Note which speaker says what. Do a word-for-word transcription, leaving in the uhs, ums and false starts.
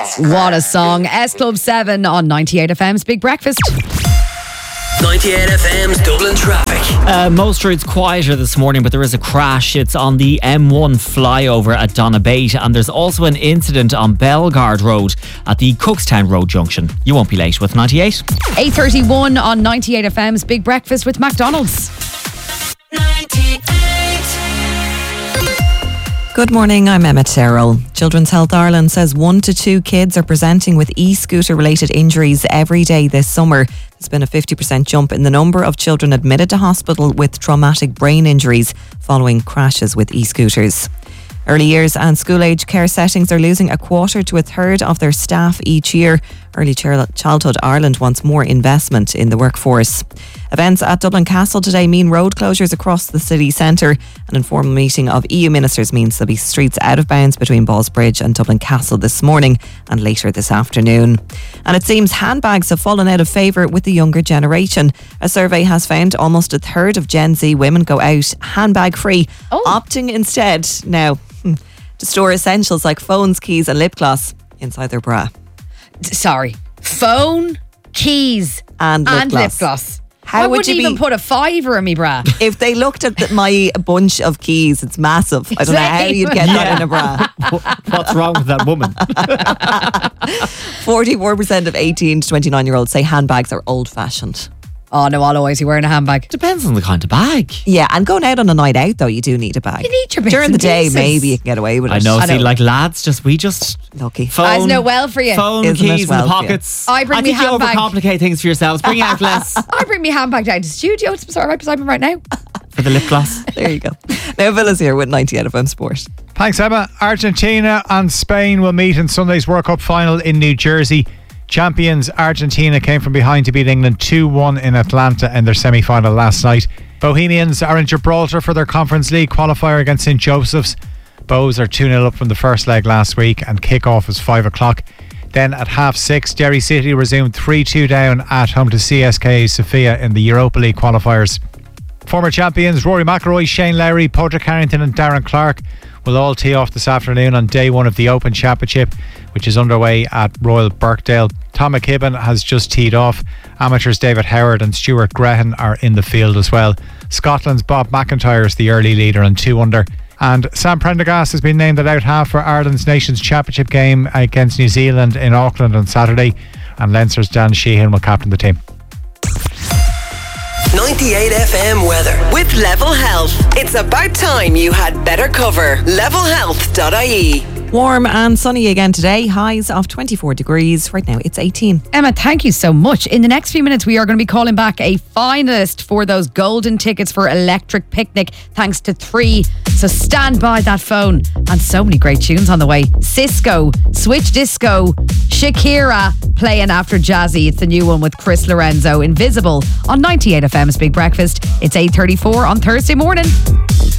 Speaker 1: What a song. S Club seven on ninety-eight F M's Big Breakfast.
Speaker 2: ninety-eight F M's Dublin traffic.
Speaker 3: Uh, most roads quieter this morning, but there is a crash. It's on the M one flyover at Donabate, and there's also an incident on Bellegarde Road at the Cookstown Road junction. You won't be late with ninety-eight.
Speaker 1: eight thirty-one on ninety-eight F M's Big Breakfast with McDonald's.
Speaker 4: ninety-eight.
Speaker 5: Good morning, I'm Emma Terrell. Children's Health Ireland says one to two kids are presenting with e-scooter related injuries every day this summer. There's been a fifty percent jump in the number of children admitted to hospital with traumatic brain injuries following crashes with e-scooters. Early years and school-age care settings are losing a quarter to a third of their staff each year. Early Childhood Ireland wants more investment in the workforce. Events at Dublin Castle today mean road closures across the city centre. An informal meeting of E U ministers means there'll be streets out of bounds between Ballsbridge and Dublin Castle this morning and later this afternoon. And it seems handbags have fallen out of favour with the younger generation. A survey has found almost a third of Gen Z women go out handbag free,
Speaker 1: Oh.
Speaker 5: opting instead now to store essentials like phones, keys and lip gloss inside their bra.
Speaker 1: D- Sorry. Phone, keys,
Speaker 5: And lip
Speaker 1: and
Speaker 5: gloss.
Speaker 1: lip gloss.
Speaker 5: How
Speaker 1: I
Speaker 5: would
Speaker 1: wouldn't
Speaker 5: you
Speaker 1: even
Speaker 5: be-
Speaker 1: put a fiver in me bra.
Speaker 5: If they looked at the, my bunch of keys, it's massive. I don't know how
Speaker 1: Same.
Speaker 5: you'd get that in a bra.
Speaker 3: What's wrong with that woman?
Speaker 5: forty-four percent of eighteen to twenty-nine year olds say handbags are old fashioned.
Speaker 1: Oh no, I'll always be wearing a handbag.
Speaker 3: Depends on the kind of bag.
Speaker 5: Yeah, and going out on a night out though, you do need a bag.
Speaker 1: You need your bits
Speaker 5: During the
Speaker 1: and
Speaker 5: day,
Speaker 1: pieces.
Speaker 5: maybe you can get away with it.
Speaker 3: I know,
Speaker 1: I
Speaker 3: see,
Speaker 1: know.
Speaker 3: like lads, just we just
Speaker 5: Lucky.
Speaker 3: phone,
Speaker 1: Ah, isn't it well for you?
Speaker 3: phone,
Speaker 5: Isn't it
Speaker 3: keys
Speaker 5: well
Speaker 3: in the
Speaker 5: for you?
Speaker 3: pockets.
Speaker 1: I bring
Speaker 3: I
Speaker 1: me
Speaker 3: think you
Speaker 1: handbag.
Speaker 3: overcomplicate things for yourselves. Bring out less
Speaker 1: I bring me handbag down to the studio. It's right beside me right now.
Speaker 3: for the lip gloss.
Speaker 5: There you go. Now Villa's here with ninety-eight F M Sport.
Speaker 6: Thanks, Emma. Argentina and Spain will meet in Sunday's World Cup final in New Jersey. Champions Argentina came from behind to beat England two one in Atlanta in their semi-final last night. Bohemians are in Gibraltar for their Conference League qualifier against Saint Joseph's. Bows are two nil up from the first leg last week and kick-off is five o'clock. Then at half six, Derry City resumed three two down at home to C S K A Sofia in the Europa League qualifiers. Former champions Rory McIlroy, Shane Lowry, Padraig Harrington and Darren Clark will all tee off this afternoon on day one of the Open Championship, which is underway at Royal Birkdale. Tom McKibben has just teed off. Amateurs David Howard and Stuart Grehan are in the field as well. Scotland's Bob McIntyre is the early leader on two under. And Sam Prendergast has been named at out half for Ireland's Nations Championship game against New Zealand in Auckland on Saturday. And Leinster's Dan Sheehan will captain the team.
Speaker 2: ninety-eight F M weather.
Speaker 4: With Level Health. It's about time you had better cover. level health dot I E.
Speaker 5: Warm and sunny again today. Highs of twenty-four degrees. Right now it's eighteen.
Speaker 1: Emma, thank you so much. In the next few minutes, we are going to be calling back a finalist for those golden tickets for Electric Picnic, thanks to three. So stand by that phone. And so many great tunes on the way. Cisco, Switch Disco, Shakira playing after Jazzy. It's the new one with Chris Lorenzo, Invisible on ninety-eight F M's Big Breakfast. It's eight thirty-four on Thursday morning.